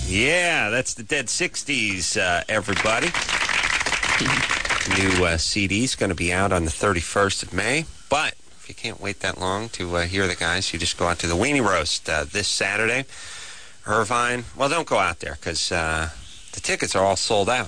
Yeah, that's the Dead 60s, everybody. New CD's going to be out on the 31st of May, but if you can't wait that long to hear the guys, you just go out to the Weenie Roast this Saturday. Irvine, well, don't go out there because the tickets are all sold out.